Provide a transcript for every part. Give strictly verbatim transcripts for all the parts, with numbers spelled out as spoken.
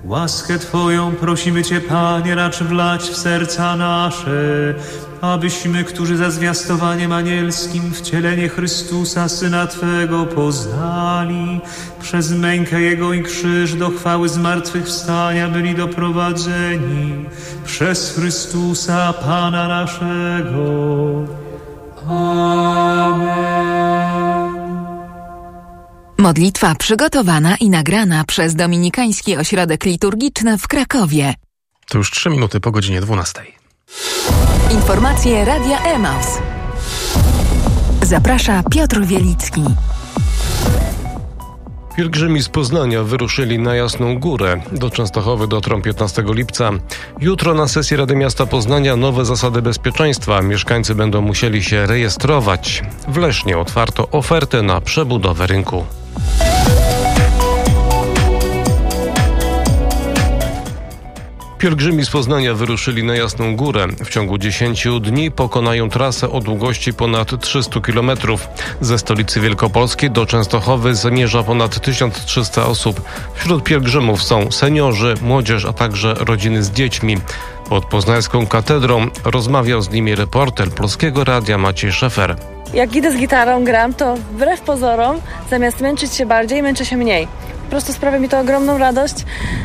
Łaskę Twoją prosimy Cię, Panie, racz wlać w serca nasze, abyśmy, którzy za zwiastowaniem anielskim wcielenie Chrystusa, Syna Twego, poznali, przez mękę Jego i krzyż do chwały zmartwychwstania byli doprowadzeni, przez Chrystusa, Pana naszego. Amen. Modlitwa przygotowana i nagrana przez Dominikański Ośrodek Liturgiczny w Krakowie. To już trzy minuty po godzinie dwunastej. Informacje Radia Emaus. Zaprasza Piotr Wielicki. Pielgrzymi z Poznania wyruszyli na Jasną Górę. Do Częstochowy dotrą piętnastego lipca. Jutro na sesji Rady Miasta Poznania nowe zasady bezpieczeństwa. Mieszkańcy będą musieli się rejestrować. W Lesznie otwarto ofertę na przebudowę rynku. Pielgrzymi z Poznania wyruszyli na Jasną Górę. W ciągu dziesięciu dni pokonają trasę o długości ponad trzysta kilometrów. Ze stolicy wielkopolskiej do Częstochowy zamierza ponad tysiąc trzysta osób. Wśród pielgrzymów są seniorzy, młodzież, a także rodziny z dziećmi. Pod poznańską katedrą rozmawiał z nimi reporter Polskiego Radia Maciej Szefer. Jak idę z gitarą, gram, to wbrew pozorom, zamiast męczyć się bardziej, męczę się mniej. Po prostu sprawia mi to ogromną radość.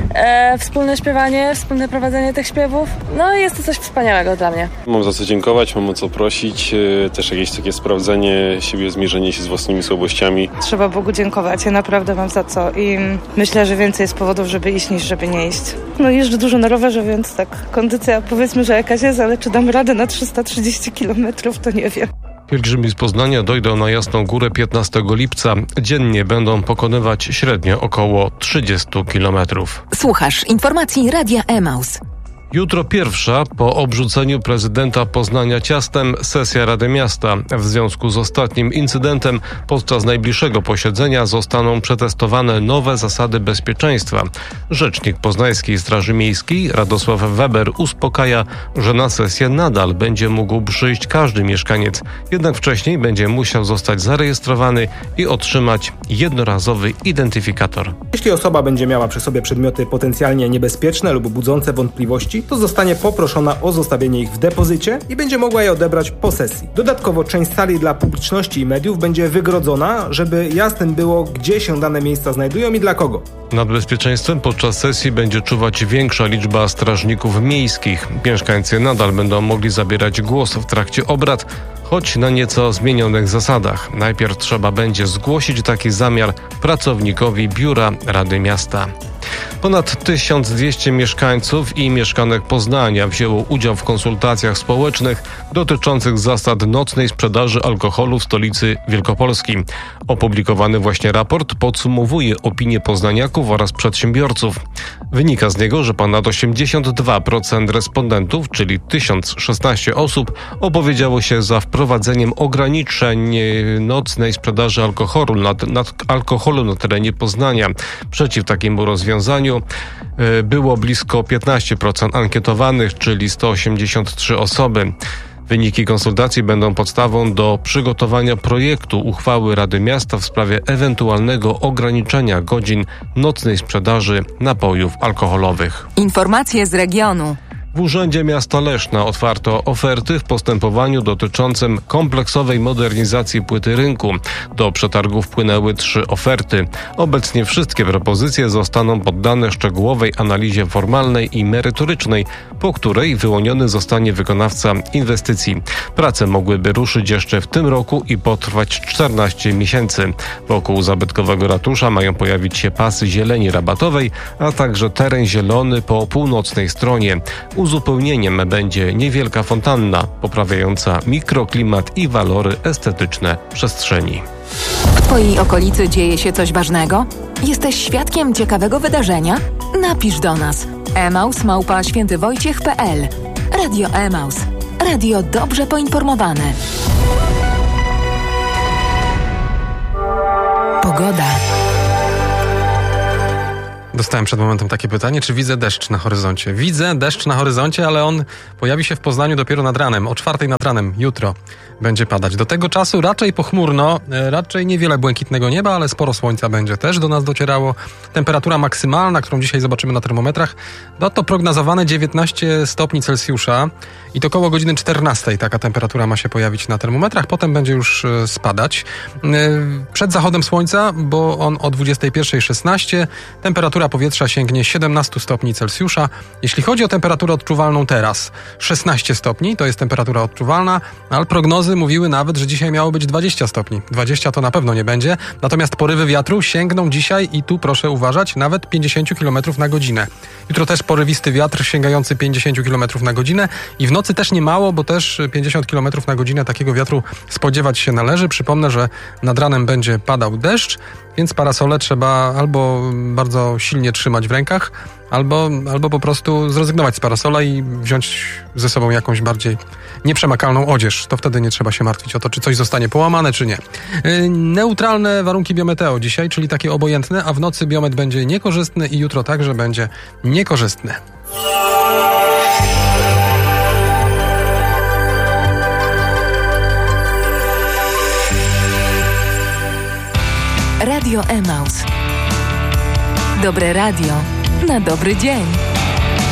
E, wspólne śpiewanie, wspólne prowadzenie tych śpiewów. No i jest to coś wspaniałego dla mnie. Mam za co dziękować, mam o co prosić. E, też jakieś takie sprawdzenie siebie, zmierzenie się z własnymi słabościami. Trzeba Bogu dziękować, ja naprawdę mam za co i myślę, że więcej jest powodów, żeby iść, niż żeby nie iść. No jeżdżę dużo na rowerze, więc tak, kondycja powiedzmy, że jakaś jest, ale czy dam radę na trzysta trzydzieści kilometrów, to nie wiem. Pielgrzymi z Poznania dojdą na Jasną Górę piętnastego lipca. Dziennie będą pokonywać średnio około trzydzieści kilometrów. Słuchasz informacji Radia Emaus. Jutro pierwsza po obrzuceniu prezydenta Poznania ciastem sesja Rady Miasta. W związku z ostatnim incydentem podczas najbliższego posiedzenia zostaną przetestowane nowe zasady bezpieczeństwa. Rzecznik Poznańskiej Straży Miejskiej Radosław Weber uspokaja, że na sesję nadal będzie mógł przyjść każdy mieszkaniec, jednak wcześniej będzie musiał zostać zarejestrowany i otrzymać jednorazowy identyfikator. Jeśli osoba będzie miała przy sobie przedmioty potencjalnie niebezpieczne lub budzące wątpliwości, to zostanie poproszona o zostawienie ich w depozycie i będzie mogła je odebrać po sesji. Dodatkowo część sali dla publiczności i mediów będzie wygrodzona, żeby jasnym było, gdzie się dane miejsca znajdują i dla kogo. Nad bezpieczeństwem podczas sesji będzie czuwać większa liczba strażników miejskich. Mieszkańcy nadal będą mogli zabierać głos w trakcie obrad, choć na nieco zmienionych zasadach. Najpierw trzeba będzie zgłosić taki zamiar pracownikowi Biura Rady Miasta. Ponad tysiąc dwieście mieszkańców i mieszkanek Poznania wzięło udział w konsultacjach społecznych dotyczących zasad nocnej sprzedaży alkoholu w stolicy Wielkopolski. Opublikowany właśnie raport podsumowuje opinie poznaniaków oraz przedsiębiorców. Wynika z niego, że ponad osiemdziesiąt dwa procent respondentów, czyli tysiąc szesnaście osób, opowiedziało się za wprowadzeniem ograniczeń nocnej sprzedaży alkoholu na, na, alkoholu na terenie Poznania. Przeciw takiemu rozwiązaniu było blisko piętnaście procent ankietowanych, czyli sto osiemdziesiąt trzy osoby. Wyniki konsultacji będą podstawą do przygotowania projektu uchwały Rady Miasta w sprawie ewentualnego ograniczenia godzin nocnej sprzedaży napojów alkoholowych. Informacje z regionu. W Urzędzie Miasta Leszna otwarto oferty w postępowaniu dotyczącym kompleksowej modernizacji płyty rynku. Do przetargu wpłynęły trzy oferty. Obecnie wszystkie propozycje zostaną poddane szczegółowej analizie formalnej i merytorycznej, po której wyłoniony zostanie wykonawca inwestycji. Prace mogłyby ruszyć jeszcze w tym roku i potrwać czternaście miesięcy. Wokół zabytkowego ratusza mają pojawić się pasy zieleni rabatowej, a także teren zielony po północnej stronie. Uzupełnieniem będzie niewielka fontanna, poprawiająca mikroklimat i walory estetyczne przestrzeni. W Twojej okolicy dzieje się coś ważnego? Jesteś świadkiem ciekawego wydarzenia? Napisz do nas. emaus małpa świętywojciech kropka pe el. Radio Emaus. Radio dobrze poinformowane. Pogoda. Dostałem przed momentem takie pytanie, czy widzę deszcz na horyzoncie. Widzę deszcz na horyzoncie, ale on pojawi się w Poznaniu dopiero nad ranem. O czwartej nad ranem, jutro będzie padać. Do tego czasu raczej pochmurno, raczej niewiele błękitnego nieba, ale sporo słońca będzie też do nas docierało. Temperatura maksymalna, którą dzisiaj zobaczymy na termometrach, no to prognozowane dziewiętnaście stopni Celsjusza i to koło godziny czternastej taka temperatura ma się pojawić na termometrach. Potem będzie już spadać. Przed zachodem słońca, bo on o dwudziestej pierwszej szesnaście, temperatura powietrza sięgnie siedemnaście stopni Celsjusza. Jeśli chodzi o temperaturę odczuwalną teraz, szesnaście stopni, to jest temperatura odczuwalna, ale prognozy mówiły nawet, że dzisiaj miało być dwadzieścia stopni. dwadzieścia to na pewno nie będzie, natomiast porywy wiatru sięgną dzisiaj i tu proszę uważać, nawet pięćdziesiąt kilometrów na godzinę. Jutro też porywisty wiatr sięgający pięćdziesiąt kilometrów na godzinę i w nocy też nie mało, bo też pięćdziesiąt kilometrów na godzinę takiego wiatru spodziewać się należy. Przypomnę, że nad ranem będzie padał deszcz, więc parasole trzeba albo bardzo silnie trzymać w rękach, albo, albo po prostu zrezygnować z parasola i wziąć ze sobą jakąś bardziej nieprzemakalną odzież. To wtedy nie trzeba się martwić o to, czy coś zostanie połamane, czy nie. Yy, neutralne warunki biometeo dzisiaj, czyli takie obojętne, a w nocy biomet będzie niekorzystny i jutro także będzie niekorzystny. Radio Emaus. Dobre radio na dobry dzień.